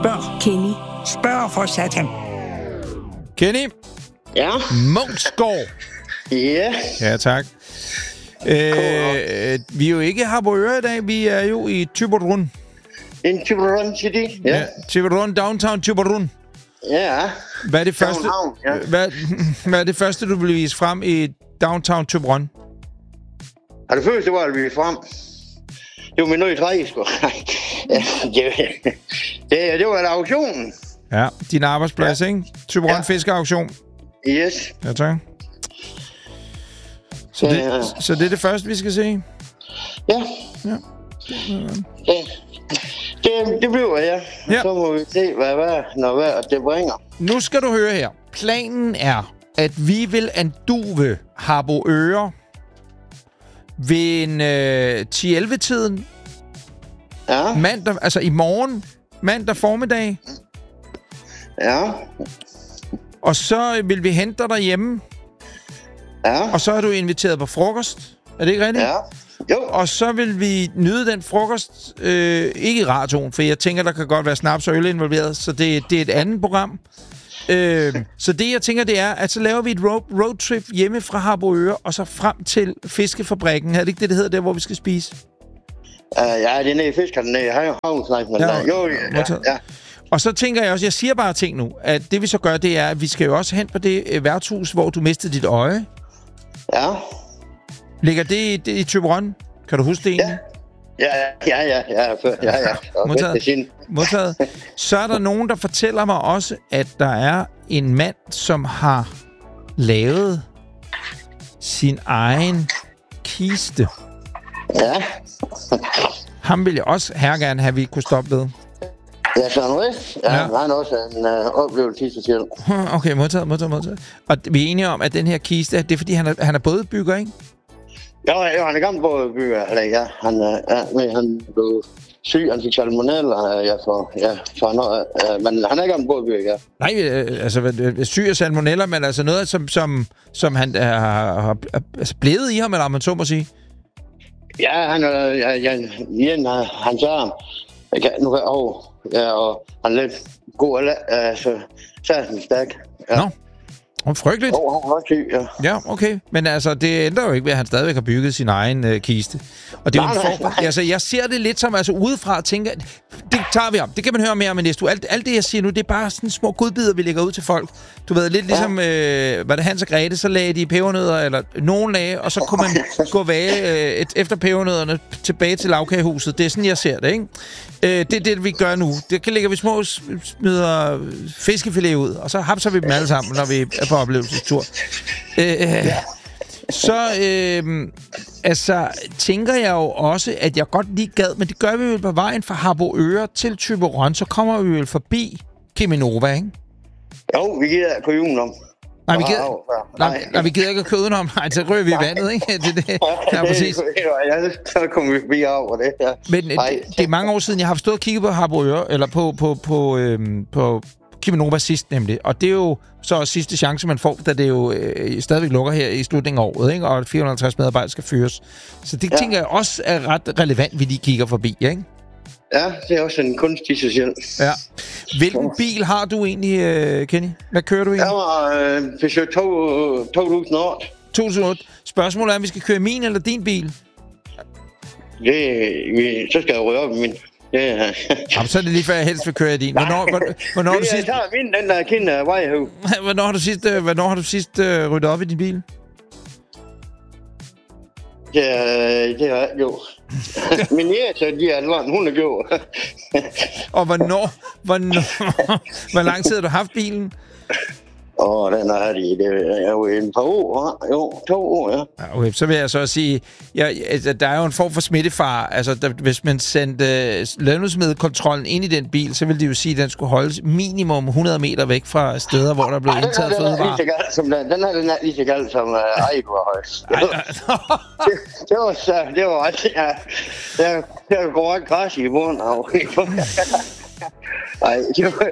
Spørg. Kenny. Spørg for satan. Kenny? Ja? Munksgaard. Ja. Ja, tak. Vi er jo ikke i Harboøre i dag. Vi er jo i Thyborøn. En Thyborøn City? Ja. Thyborøn, downtown Thyborøn. Ja. Hvad er det første, hvad er det første, du vil vise frem i downtown Thyborøn? Er det første, hvor vi er frem? Det var min nye træ, sgu. Det var en auktion. Ja, din arbejdsplads, ikke? Thyborøn Fiskeauktion. Yes. Ja, tak. Så det er det første, vi skal se? Ja. Det bliver jeg. Ja. Så må vi se, hvad det bringer. Nu skal du høre her. Planen er, at vi vil anduve Harboøre ved en 10-11-tiden. Ja. Mandag, altså i morgen. Mandag formiddag. Ja. Og så vil vi hente dig derhjemme. Ja. Og så er du inviteret på frokost. Er det ikke rigtigt? Ja. Jo. Og så vil vi nyde den frokost. Ikke i radioen, for jeg tænker, der kan godt være snaps og øl involveret. Så det er et andet program. Så det, jeg tænker, det er, at så laver vi et roadtrip hjemme fra Harboøre, og så frem til fiskefabrikken. Er det ikke det hedder, der hvor vi skal spise? Ja, det er nede i fiskerne, nede i havnsnækken. Ja. Og så tænker jeg også, jeg siger bare ting nu, at det vi så gør, det er, at vi skal jo også hen på det værtshus, hvor du mistede dit øje. Ja. Ligger det i Thyborøn? Kan du huske det egentlig? Ja. Modtaget. Så er der nogen, der fortæller mig også, at der er en mand, som har lavet sin egen kiste. Ja. Ham vil jeg også gerne have, at vi kunne stoppe ved. Ja, sådan noget. Ja, han har også en oplevelse i sig selv. Okay, modtaget. Og vi er enige om, at den her kiste, det er fordi, han er bådbygger, ikke? Ja, han er gammel bådbygger. Ja, han blev syg, han fik salmonella, men han er gammel bådbygger, ja. Nej, altså syg af salmonella, men altså noget, som han har blevet i ham, eller man så må sige? Ja, han sagde ham. Og han er lidt god, så er han stærk. Ja. Nå, frygteligt. Han var syg, ja. Ja, okay. Men altså, det ændrer jo ikke ved, at han stadigvæk har bygget sin egen kiste. Og det er jo en form. Altså, jeg ser det lidt som, altså udefra at tænke, det tager vi om. Det kan man høre mere om i næste uge. Alt det, jeg siger nu, det er bare sådan små godbidder, vi lægger ud til folk. Du ved, lidt ligesom, var det Hans og Grete, så lagde de pebernødder, eller nogen lagde, og så kunne man gå væge efter pebernødderne tilbage til lavkagehuset. Det er sådan, jeg ser det, ikke? Det er det, vi gør nu. Det kan lægge vi små smider fiskefilet ud, og så hapser vi dem alle sammen, når vi er på oplevelsestur. Så altså tænker jeg jo også, at jeg godt lige gad, men det gør vi jo på vejen fra Harboøre til Thyborøn, så kommer vi jo forbi Cheminova, ikke? Jo, vi gider på julen om. Nej, vi gider ikke at køre udenom. Nej, så rører vi i vandet, ikke? Ja, præcis. Så kommer vi forbi over det, ja. Men det er mange år siden, jeg har stået og kigget på Harboøre, eller på Cheminova sidst nemlig. Og det er jo så også sidste chance, man får, da det jo stadigvæk lukker her i slutningen af året, ikke? Og 450 medarbejdere skal fyres. Så det tænker jeg også er ret relevant, vi lige kigger forbi, ikke? Ja, det er også en kunst i sig selv. Ja. Hvilken bil har du egentlig, Kenny? Hvad kører du egentlig? Jeg var Peugeot 2008. 2008. Spørgsmålet er, om vi skal køre min eller din bil? Så skal jeg røre op i min. Jamen, så er det lige før, jeg helst vil køre i din. Hvornår du sidst... Jeg tager min, den der kende vejhøv. Hvornår har du sidst ryddet op i din bil? Det har jeg gjort. Min jæse, de er langt, hun er gjort. Og hvor lang tid har du haft bilen? Den er jo en par år. Jo, 2 år, ja. Okay, så vil jeg så sige, altså, der er jo en form for smittefar. Altså, hvis man sendte lønnedsmiddelkontrollen ind i den bil, så ville de jo sige, at den skulle holdes minimum 100 meter væk fra steder, hvor der blev indtaget fødevarer. Den er lige så galt som Eichhorst. Det var også, ja. Der går ikke græs i bunden af. Nej,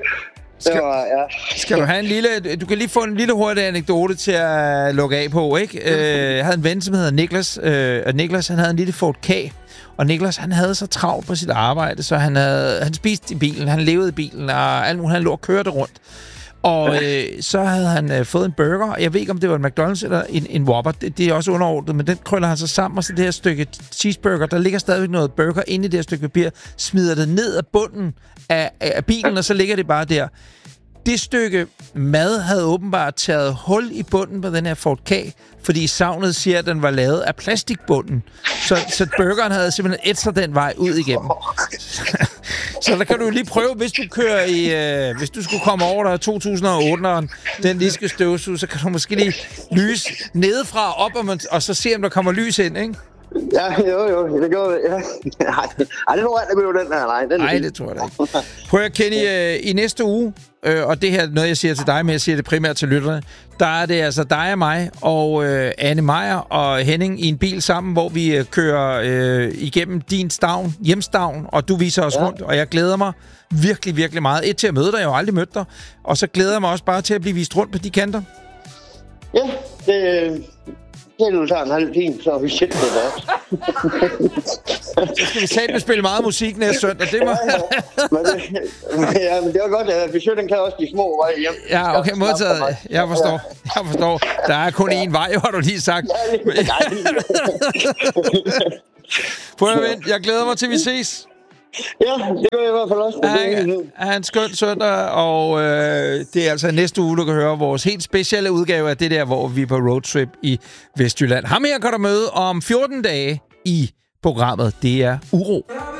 Skal du have en lille... Du kan lige få en lille hurtig anekdote til at lukke af på, ikke? Jeg havde en ven, som hedder Niklas, og Niklas, han havde en lille Ford K, Og Niklas, han havde så travlt på sit arbejde, så han spiste i bilen, han levede i bilen, og alt muligt, han lå og kørte rundt. Og så havde han fået en burger. Jeg ved ikke, om det var en McDonald's eller en Whopper. Det er også underordnet, men den krøller han så sammen. Og så det her stykke cheeseburger, der ligger stadigvæk noget burger inde i det her stykke papir, smider det ned af bunden af bilen, og så ligger det bare der. Det stykke mad havde åbenbart taget hul i bunden på den her Ford K, fordi savnet siger, at den var lavet af plastikbunden. Så burgeren havde simpelthen ætset den vej ud igennem. Så der kan du lige prøve, hvis du kører i... hvis du skulle komme over der 2008'eren, den lige skal støvsuge, så kan du måske lige lyse nedefra op, og så se, om der kommer lys ind, ikke? Ja, jo, det går det, ja. Ej, det tror jeg, der går den her. Nej, det tror jeg da ikke. Prøv at Kenny, i næste uge, og det her er noget, jeg siger til dig, men jeg siger det primært til lytterne, der er det altså dig og mig, og Anne Meyer og Henning i en bil sammen, hvor vi kører igennem din hjemstavn, og du viser os rundt, og jeg glæder mig virkelig, virkelig meget. Til at møde dig, jeg har aldrig mødt dig, og så glæder jeg mig også bare til at blive vist rundt på de kanter. Ja, det vil tage en halv time, så er vi shit med det. Så skal vi satme spille meget musik næste søndag. Det må... men det var godt, at Bisø, den kan også de små veje hjem. Ja, okay, modtaget. Jeg forstår. Der er kun én vej, har du lige sagt. Prøv at vente, jeg glæder mig til, vi ses. Ja, det gør jeg i hvert fald også. Ha' en skøn søndag, og det er altså næste uge, du kan høre vores helt specielle udgave af det der, hvor vi er på roadtrip i Vestjylland. Ham her kan du møde om 14 dage i programmet. Det er Uro.